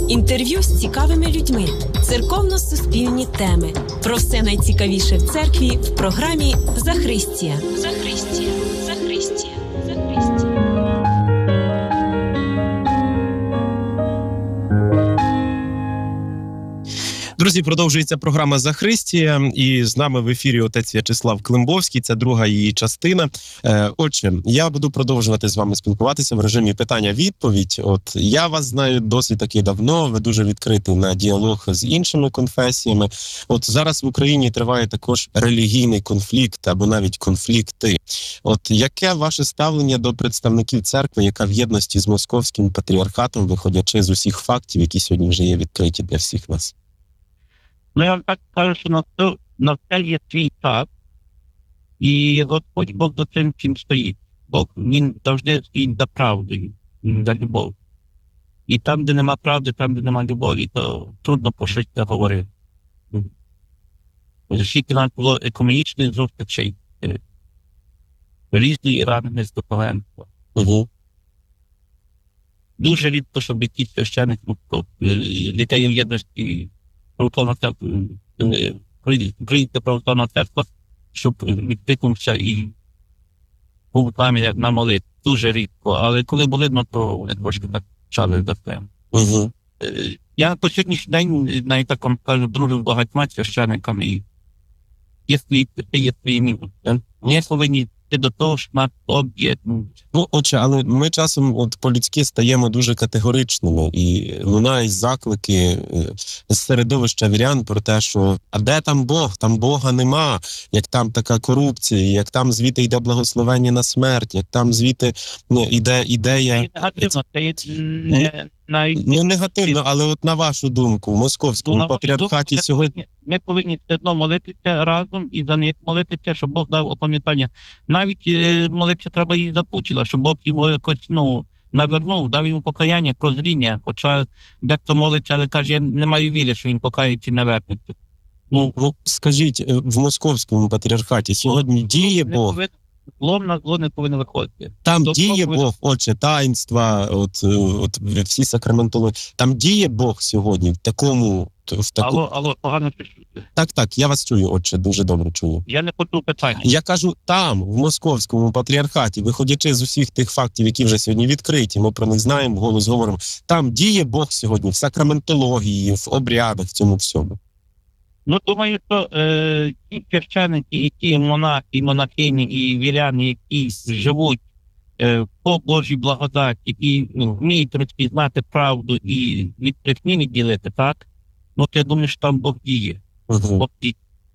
Інтерв'ю з цікавими людьми, церковно-суспільні теми. Про все найцікавіше в церкві в програмі «Захристія». Захристія. Захристія. Захристія. Друзі, продовжується програма «Захристія», і з нами в ефірі отець В'ячеслав Климбовський, це друга її частина. Отже, я буду продовжувати з вами спілкуватися в режимі питання-відповідь. От я вас знаю досить таки давно, ви дуже відкриті на діалог з іншими конфесіями. От зараз в Україні триває також релігійний конфлікт або навіть конфлікти. От яке ваше ставлення до представників церкви, яка в єдності з московським патріархатом, виходячи з усіх фактів, які сьогодні вже є відкриті для всіх нас? Ну, я так кажу, що на все є свій час, і Господь Бог за цим всім стоїть. Бог, він завжди стоїть за правдою, за любов. І там, де нема правди, там, де нема любові, то трудно про щось говорити. Скільки нас було економічних зустрічей, різні ранги з духовенства. Дуже рідко, щоб якийсь священик дітей в єдності Українська православна церква, щоб відкликнувся і був там як на молитві. Дуже рідко. Але коли були, то вони трошки так чали за це. Я по сьогоднішній день, навіть так вам кажу, дружив з багатьма священиками, і є свої плюси, є свої мінуси. Ми повинні йти до того, що нас об'єднує. Ну, отже, але ми часом от по-людськи стаємо дуже категоричними, і лунають заклики з середовища вірян про те, що «а де там Бог? Там Бога нема, як там така корупція, як там звідти йде благословення на смерть, як там звідти йде ідея...» Це негативно, це навіть... Ну, негативно, але от на вашу думку, в московському патріархаті сьогодні... Ми повинні все одно молитися разом і за них молитися, щоб Бог дав опам'ятання. Навіть молитися треба і за Путіна, щоб Бог його якось, навернув, дав йому покаяння, прозріння. Хоча дехто молиться, але каже, я не маю віри, що він покається і навернеться. Ну, скажіть, в московському патріархаті сьогодні діє Бог? Зло на зло не повинно виходити. Там діє Бог, отже, таїнства, от всі сакраментології. Там діє Бог сьогодні в такому... Алло, погано чути. Так, я вас чую, отче, дуже добре чую. Я не почув питання. Я кажу, там, в московському патріархаті, виходячи з усіх тих фактів, які вже сьогодні відкриті, ми про них знаємо, голос говоримо, там діє Бог сьогодні в сакраментології, в обрядах, в цьому всьому. Ну, думаю, що ті священики, і ті монахи, і монахині, і віряни, які живуть по Божій благодаті, які вміють розпізнати правду і від брехні відділити, так? Ну, я думаю, що там Бог діє. Бог діє.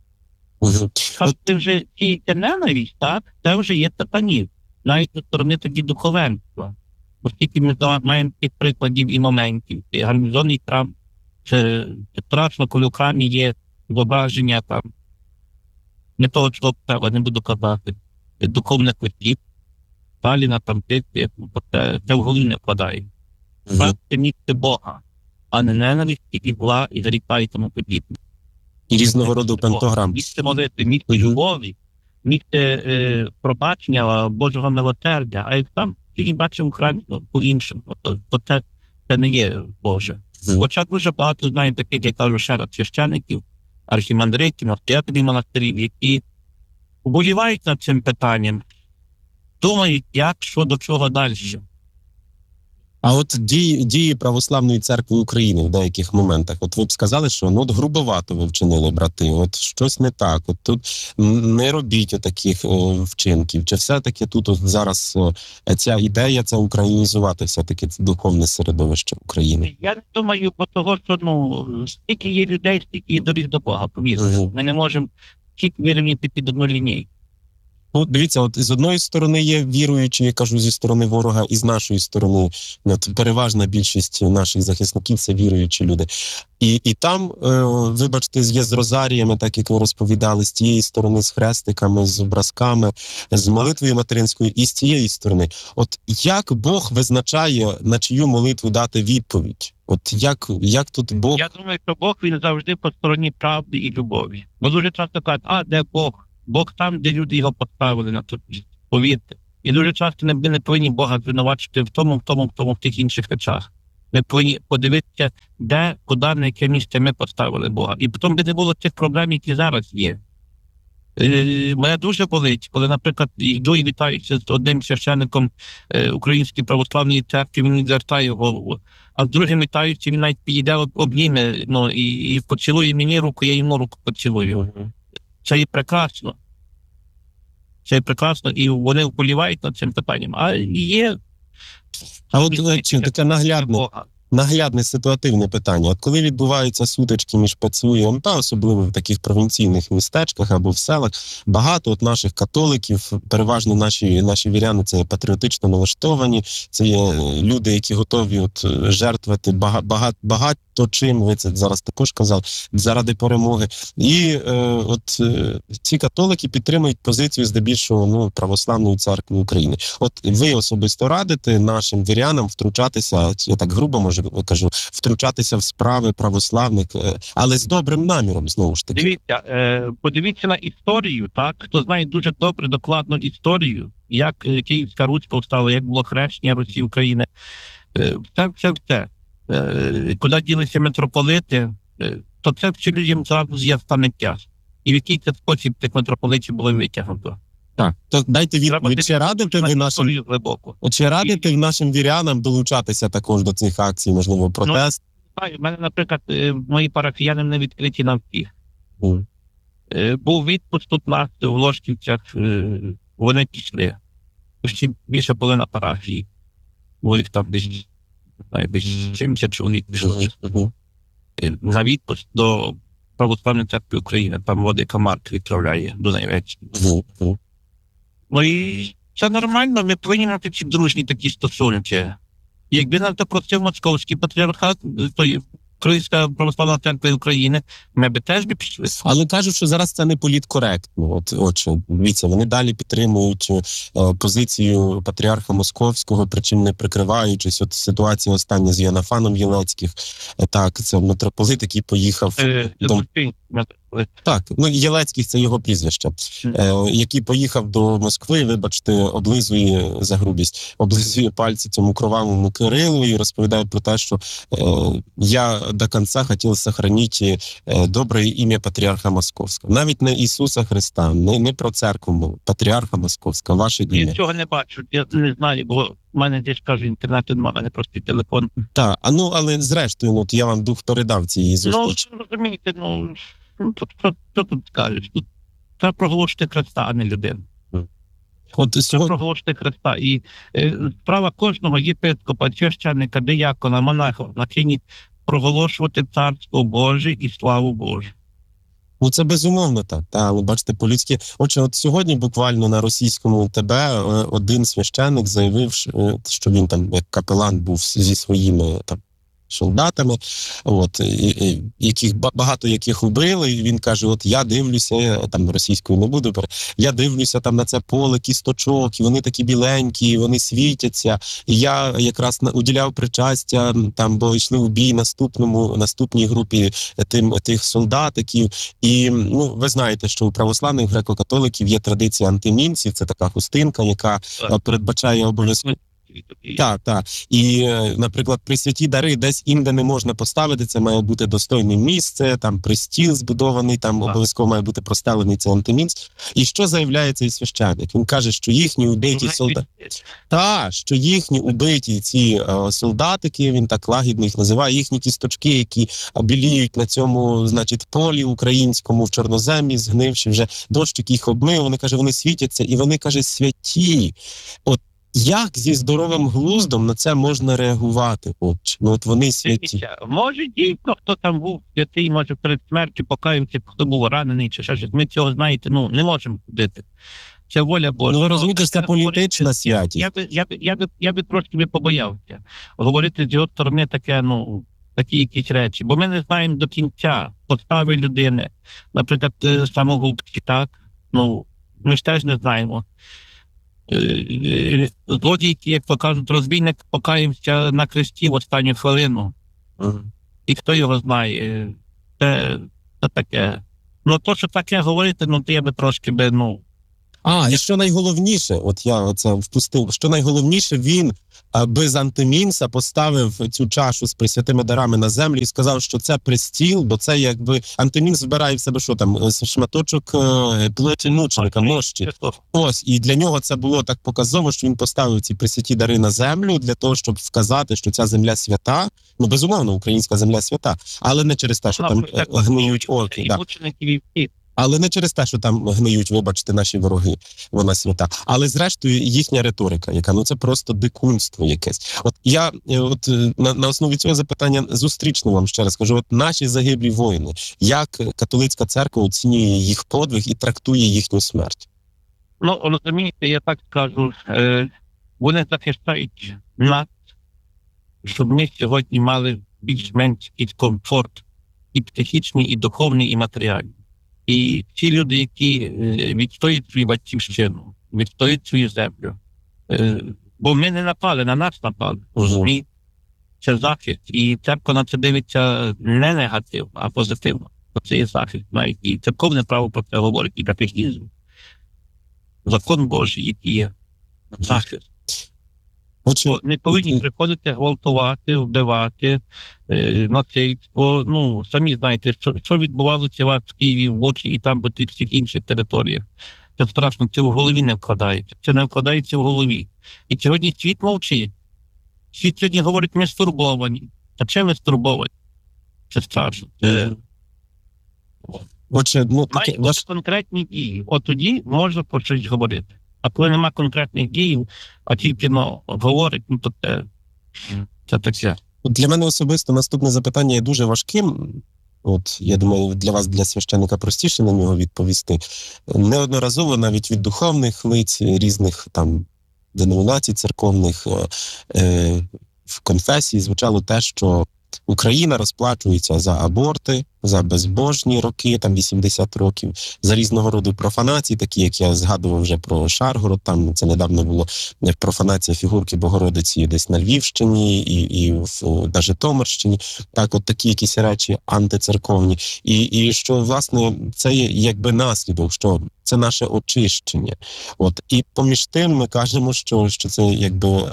Це вже ті ненависть, так? Це вже є сатанізм. Навіть зі сторони тоді духовенства. Оскільки ми маємо тих прикладів і моментів. І гарнізонний храм, це страшно, коли в храмі є зображення там, не того, що треба, не буду казати, духовних квитків, Сталіна, там, це в голові не вкладає. Це місце Бога, а не ненависть, і зла, і зарікає тому подібне. І різного роду пентограм. Місце молитви, місце любові, місце пробачення Божого милосердя, а як там, тільки бачимо в храмі по-іншому, то це не є Боже. Хоча дуже багато знаю таких, я кажу, ще раз, священиків, архімандритів, настоятелів монастирів, які вболівають над цим питанням, думають, як, що, до чого далі. А от дії Православної церкви України в деяких моментах, от ви б сказали, що от грубовато ви вчинили, брати, от щось не так, от тут не робіть таких вчинків, чи все-таки тут от зараз ця ідея, це українізувати все-таки духовне середовище України? Я не думаю, бо того, що, стільки є людей, стільки є доріг до Бога, повірте. Ми не можемо тільки вирівняти під одну лінійку. Ну, дивіться, от з одної сторони є віруючі, я кажу, зі сторони ворога, і з нашої сторони переважна більшість наших захисників – це віруючі люди. І там, вибачте, є з розаріями, так як ви розповідали, з тієї сторони, з хрестиками, з образками, з молитвою материнською, і з цієї сторони. От як Бог визначає, на чию молитву дати відповідь? От як тут Бог... Я думаю, що Бог, він завжди по стороні правди і любові. Бо дуже часто кажуть, де Бог? Бог там, де люди його поставили на тут, повірте. І дуже часто ми не повинні Бога звинувачити в тих інших речах. Ми повинні подивитися, де, куди, на яке місце ми поставили Бога. І потім би не було тих проблем, які зараз є. Мене дуже болить, коли, наприклад, йду і вітаюся з одним священником Української православної церкви, він звертає голову, а з другим вітаюся, він навіть підійде, обніме, ну, і поцілує мені руку, я йому руку поцілую. Це є прекрасно. Це є прекрасно, і вони вболівають над цим питанням. А є... А от таке наглядне ситуативне питання. От коли відбуваються сутички між ПЦУ і ОМТА, особливо в таких провінційних містечках або в селах, багато от наших католиків, переважно наші віряни, це патріотично налаштовані, це є люди, які готові от жертвувати багато чим, ви це зараз також казали, заради перемоги. І ці католики підтримують позицію здебільшого православної церкви України. От ви особисто радите нашим вірянам втручатися, я так грубо кажу, втручатися в справи православних, але з добрим наміром, знову ж таки. Дивіться, подивіться на історію, так? Хто знає дуже добре, докладно історію, як Київська Русь повстала, як було хрещення Русі України. Все. Куди ділися митрополити, то це все людям зразу з'ястане час. І в який це спосіб тих митрополитів було витягнуто. Так, то дайте відповідь, чи радите ви нашим вірянам долучатися також до цих акцій, можливо, протест? У мене, наприклад, мої парафіяни не відкриті на всіх. Був відпуск тут нас в Ложківцях, вони пішли. Ще більше половина парафії. Бо їх там десь 70 чоловік пішли. На відпуск до Православної церкви України, там Владика Марк відправляє до Найвеччини. Ну і це нормально, ми повинні мати ці дружні такі стосунки. Якби нас запросив Московський патріархат, то Українська православна церква України, ми б теж пішли. Але кажуть, що зараз це не політкоректно. Дивіться, вони далі підтримують позицію патріарха Московського, причому не прикриваючись. От ситуація остання з Йоаннафаном Єлецьких. Так, це митрополит, який поїхав Так, Єлецьких – це його прізвище, який поїхав до Москви, вибачте, облизує за грубість, облизує пальці цьому кровавому Кирилу і розповідає про те, що я до кінця хотів зберігати добре ім'я патріарха Московського. Навіть не Ісуса Христа, не про церкву, патріарха Московського, ваше ім'я. Я цього не бачу, я не знаю, бо в мене десь, кажу, інтернету немає, в мене просто телефон. Так, але зрештою, я вам дух передав цієї зустрічі. Розумієте, що тут скажеш? Тут треба проголошувати Христа, а не людину. Треба проголошувати Христа. І справа кожного єпископа, священника, диякона, монаха на чині проголошувати Царство Боже і славу Божу. Це безумовно так. Але бачите, по-людськи. Отже, от сьогодні буквально на російському ТБ один священник заявив, що він там як капелан був зі своїми солдатами, багато яких убили, і він каже, я дивлюся, там російською не буду, я дивлюся там на це поле кісточок, і вони такі біленькі, вони світяться, і я якраз уділяв причастя, там, бо йшли у бій наступній групі тих солдатиків, і, ви знаєте, що у православних греко-католиків є традиція антимінців, це така хустинка, яка передбачає обов'язково. Так. І, наприклад, пресвяті дари десь інде не можна поставити, це має бути достойне місце, там пристіл збудований, там обов'язково має бути простелений цей антимінц. І що заявляє цей священник? Він каже, що їхні убиті солдати... що їхні убиті ці солдатики, він так лагідно їх називає, їхні кісточки, які біліють на цьому, полі українському, в чорноземі, згнивши вже, дощик їх обмив, вони, каже, вони світяться, і вони, каже, святі. Як зі здоровим глуздом на це можна реагувати? Вони святі. Може, дійсно, хто там був святий, може перед смертю покаявся, хто був ранений чи щось. Ми цього, знаєте, не можемо ходити. Це воля Божа. Ви розумієте, це політична святість. Я би трошки побоявся говорити з його сторони такі якісь речі. Бо ми не знаємо до кінця постави людини. Наприклад, самогубці, так? Ми ж теж не знаємо. Злодійки, як покажуть, розбійник покаявся на хресті в останню хвилину. І хто його знає? Це таке. То, що таке говорити, то я би трошки І що найголовніше, от я оце впустив, що найголовніше, він без антимінса поставив цю чашу з присвятими дарами на землю і сказав, що це престіл, бо це якби антимінс вбирає в себе що там, шматочок плоті мученика, мощі. Ось, і для нього це було так показово, що він поставив ці присвяті дари на землю для того, щоб вказати, що ця земля свята. Ну, безумовно, українська земля свята, але не через те, що там гниють орки. Да. Але не через те, що там гниють, вибачте, наші вороги, вона свята. Але зрештою їхня риторика, яка, ну це просто дикунство якесь. От я на основі цього запитання зустрічно вам ще раз кажу, от наші загиблі воїни, як католицька церква оцінює їх подвиг і трактує їхню смерть? Ну, розумієте, я так скажу, вони захищають нас, щоб ми сьогодні мали більш-менш комфорт і психічний, і духовний, і матеріальний. І ті люди, які відстоюють свою батьківщину, відстоюють свою землю, бо ми не напали, на нас напали. Ми це захист. І церква на це дивиться не негативно, а позитивно. Це є захист. Навіть і церковне право про це говорить, і катехізм. Закон Божий, який є захист. Не повинні приходити гвалтувати, вбивати, насильство. Ну, самі знаєте, що відбувалося у вас в Києві, в Луцькі і там, по тих всіх інших територіях. Це страшно, це в голові не вкладається. Це не вкладається в голові. І сьогодні світ мовчить. Світ сьогодні говорить, ми стурбовані. А чим ви стурбовані? Це страшно. Мають бути конкретні дії. От тоді можна про щось говорити. А коли нема конкретних дій, а тільки говорить, ну то це таке. Для мене особисто наступне запитання є дуже важким. От, я думаю, для вас, для священника, простіше на нього відповісти. Неодноразово навіть від духовних лиць різних там деномінацій церковних в конфесії звучало те, що Україна розплачується за аборти, за безбожні роки, там 80 років, за різного роду профанації, такі, як я згадував вже про Шаргород, там це недавно було профанація фігурки Богородиці десь на Львівщині і на Житомирщині, так, от такі якісь речі антицерковні. І що, власне, це є якби наслідок, що це наше очищення. От, і поміж тим ми кажемо, що це якби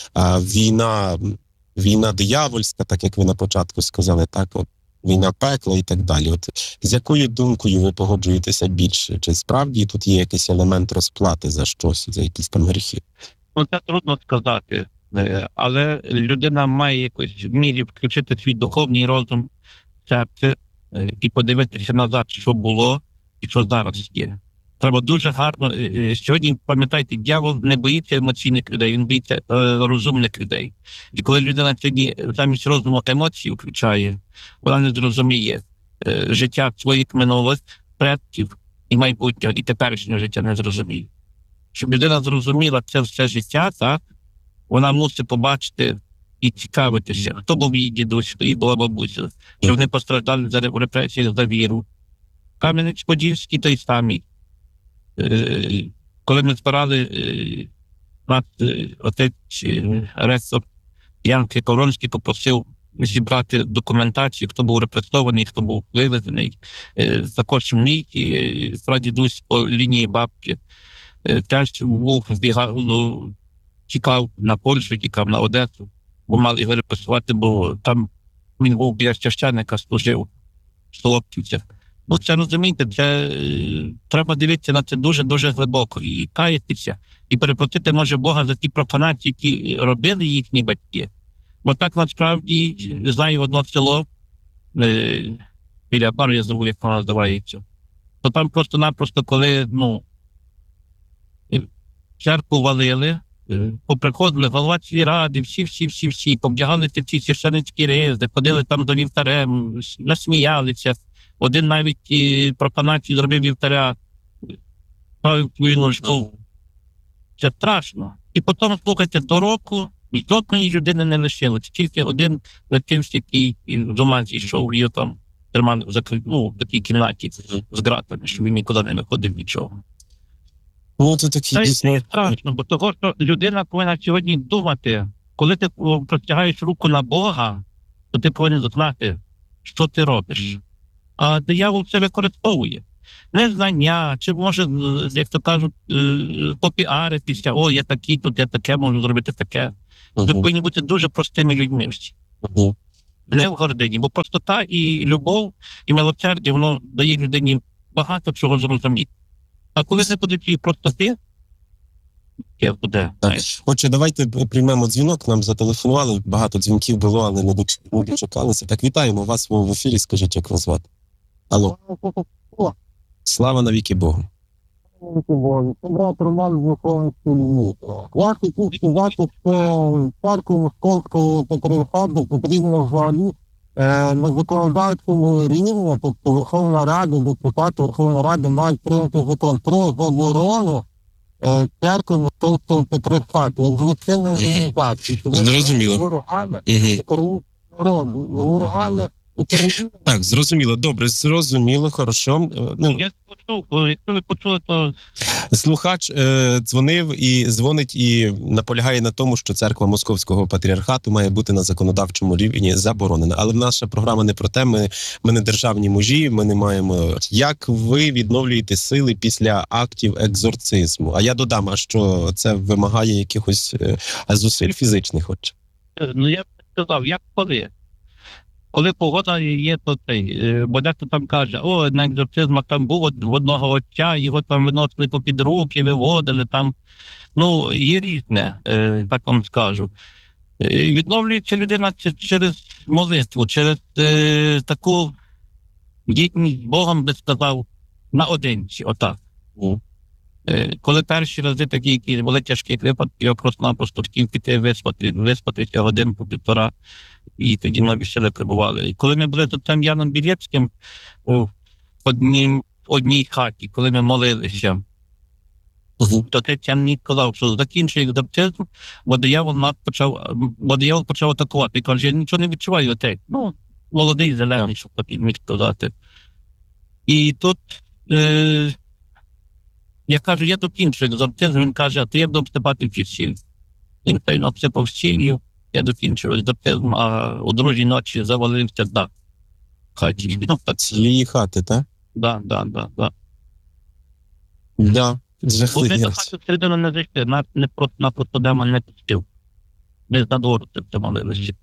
війна диявольська, так як ви на початку сказали, так, от, війна пекла і так далі. От, з якою думкою ви погоджуєтеся більше? Чи справді тут є якийсь елемент розплати за щось, за якісь там гріхи? Ну, це трудно сказати, але людина має якось в мірі включити свій духовний розум, серце і подивитися назад, що було і що зараз є. Треба дуже гарно. Сьогодні, пам'ятайте, диявол не боїться емоційних людей, він боїться розумних людей. І коли людина сьогодні замість розуму емоції включає, вона не зрозуміє життя своїх минулих предків і майбутнього, і теперішнього життя не зрозуміє. Щоб людина зрозуміла це все життя, так, вона мусить побачити і цікавитися, хто був її дідусь, хто її була бабуся, що вони постраждали за репресії, за віру. Кам'янець-Подільський той самий. Коли ми збирали отець ректор Ян Коронський попросив зібрати документацію, хто був репресований, хто був вивезений. Також мій прадідусь по лінії бабки теж був тікав на Польщу, тікав на Одесу, бо мали його репресувати, бо там він був біля священника, служив в Солодківцях. Ну, це, розумієте, це треба дивитися на це дуже-дуже глибоко і каятися, і перепросити, може, Бога за ті профанації, які робили їхні батьки. Бо так, насправді, знаю одне село, біля Бару, я забув, як воно називається, то там просто-напросто, коли, церкву валили, поприходили голова ради, всі, повдягалися ці священницькі ризи, ходили там до вівтарем, насміялися. Один навіть профанацію зробив вівтаря, ставив свою ножку. Це страшно. І потім, слухайте, до року і жодної людини не лишилося. Тільки один летився, який з ума зійшов, його там тримали в такій кімнаті з ґратами, щоб він нікуди не виходив нічого. Ну, це страшно, бо того, що людина повинна сьогодні думати, коли ти простягаєш руку на Бога, то ти повинен знати, що ти робиш. А диявол це використовує. незнання, чи може, як то кажуть, попіаритися, о, я такий тут, я таке, можу зробити таке. Ви повинні бути дуже простими людьми всі. Не в гордині, бо простота і любов, і милосердя, воно дає людині багато чого зрозуміти. А коли це буде тієї простоти, як буде. Так. Отже, давайте приймемо дзвінок. Нам зателефонували, багато дзвінків було, але не дочекалися. Так, вітаємо вас в ефірі. Скажіть, як вас звати? Алло. Слава навіки Богу. Брат Роман Вуховський. Я хотів сказати, що парку Московського патріархату потрібно взагалі на законодавчому рівні, тобто Верховна Рада, депутати Верховної Ради мають прийняти закон про заборону церкви Московського патріархату, як злочинної організації. Зрозуміло. Ворогами, Так, зрозуміло. Добре, зрозуміло, хорошо. Ну, Я почув, якщо ви почули, то слухач дзвонив і дзвонить і наполягає на тому, що церква Московського патріархату має бути на законодавчому рівні заборонена. Але наша програма не про те, ми не державні мужі, ми не маємо. Як ви відновлюєте сили після актів екзорцизму? А я додам, а що це вимагає якихось зусиль фізичних? Отже? ну я б сказав, як коли? Коли погода є, то цей, бо дехто там каже, о, на екзорцизмах там був в одного отця, його там виносили попід руки, виводили там. Ну, є різне, так вам скажу. Відновлюється людина через молитву, через таку єдність з Богом, би сказав, наодинці, отак. Коли перші рази такі, які були тяжкі випадки, я просто-напросто хотів піти виспатися годинку-півтора, і тоді нові сили прибували. І коли ми були тут там Яном Білєцьким у одній хаті, коли ми молилися, то Тетян мені сказав, що закінчує екзорцизм, бо диявол почав атакувати. І каже, я нічого не відчуваю, отець. Ну, молодий, зелений, щоб так міг сказати. І тут я кажу, я докінчую екзорцизм, він каже, а ти як обступати всіх. Він певно обсипав стілів, я докінчив екзорцизм, а у другій ночі завалився дах в хаті. Цілії хати, так? Да. Да. Ми до хати всередину не зайшли, нас напросто демон не пустив. Ми з надвору це молилися.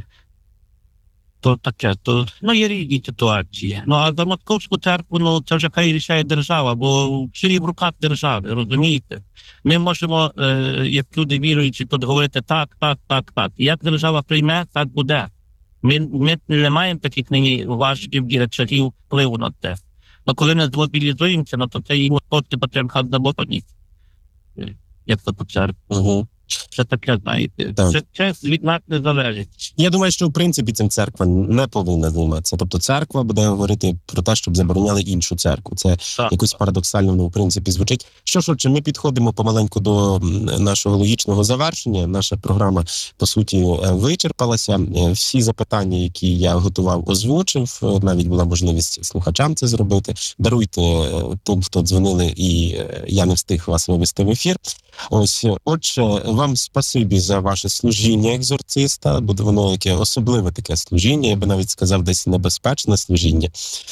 То таке, то, ну, є різні ситуації. Ну, а за Московську церкву, ну, це вже хай рішає держава, бо все в руках держави, розумієте? Ми можемо, як люди віруючі, тут говорити так. І як держава прийме, так буде. Ми не маємо таких нині важків і речагів впливу на те. Но коли ми змобілізуємося, ну, то це і Московський патріархат заборонить. Як то по церкві. Це таке, знаєте, Так. це від нас не залежить. Я думаю, що в принципі цим церква не повинна займатися. Тобто церква буде говорити про те, щоб забороняли іншу церкву. Це Так. якось парадоксально, ну, в принципі, звучить. Що ж, отже, ми підходимо помаленьку до нашого логічного завершення. Наша програма, по суті, вичерпалася. Всі запитання, які я готував, озвучив. Навіть була можливість слухачам це зробити. Даруйте тим, хто дзвонили, і я не встиг вас вивести в ефір. Ось, отже, вам спасибі за ваше служіння екзорциста, бо воно яке особливе таке служіння, я би навіть сказав, десь небезпечне служіння.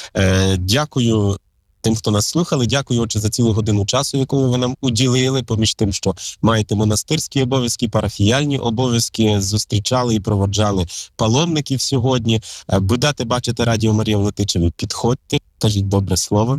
Дякую тим, хто нас слухали, дякую, отже, за цілу годину часу, яку ви нам уділили, поміж тим, що маєте монастирські обов'язки, парафіяльні обов'язки, зустрічали і проводжали паломників сьогодні. Будете бачити Радіо Марія в Летичеві, підходьте, кажіть добре слово.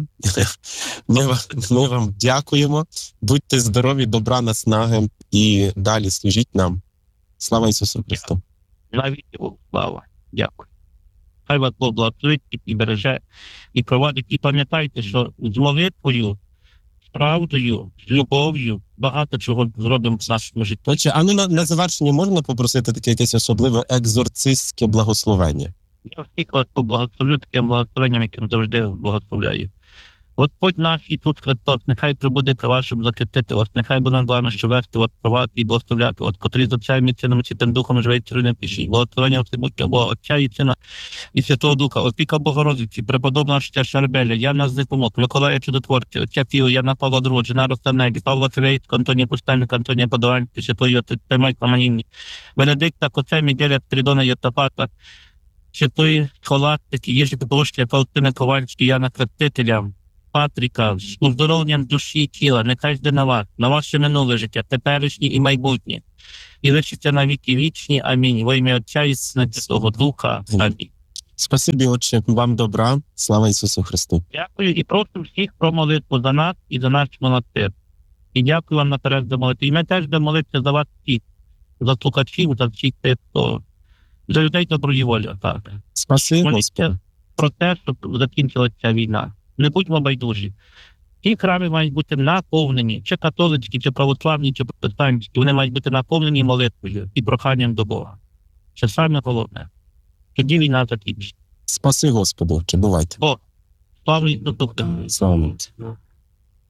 Ми вам дякуємо. Будьте здорові, добра, наснаги і далі служіть нам. Слава Ісусу Христу! Навіть Богу слава. Дякую. Хай вас Бог благословить і береже, і провадить. І пам'ятайте, що з молитвою, з правдою, з любов'ю багато чого зробимо в нашому житті. Отже, а ну на завершення можна попросити таке якесь особливе екзорцистське благословення? Я всіх вас поблагословлю таким благословенням, яким завжди благословляю. Господь наш Ісус Христос, нехай прибуде при вашому захистити вас, нехай буде вам, що вести вас, провадити і благословляти вас, котрий з Отцем і Сином і Святим Духом живе і не пишіть. Благословення всемогутнього Бога, Отця і Сина і Святого Духа, опіка Богородиці, преподобного Отця Шарбеля, Яна Зикомок, Миколая Чудотворця, Отця Піо, Яна Павла II, Жена Ростамнегі, Павла Філейського, Антонія Пустельника, Антонія Подаванська, Святої Отця Майкла Манінні, Венедикта, Коце Мігеля, Тридона Євтафата, Святої Схоластики, Єжі Петрушки, Фаустини Ковальські, Яна Крестителя, Патріка, з уздоровленням душі і тіла, нехай йде на ваше минуле життя, теперішнє і майбутнє. І лишиться на віки вічні. Амінь. Во ім'я Отця і Сина і Святого Духа. Амінь. Спасибі, Отче, вам добра. Слава Ісусу Христу. Дякую і прошу всіх про молитву за нас і за наш монастир. І дякую вам наперед за молитву. І ми теж будемо молитися за вас всіх, за слухачів, за всіх тих, хто за людей доброї волі. Так. Спасибі, Господи. Моліться про те, щоб закінчилася ця війна. Не будьмо байдужі. Ті храми мають бути наповнені, чи католицькі, чи православні, чи протестантські. Вони мають бути наповнені молитвою і проханням до Бога. Це саме головне. Тоді війна закінчиться. Спаси, Господи, Отче, бувайте. Бог, слава Ісусу Христу. Слава.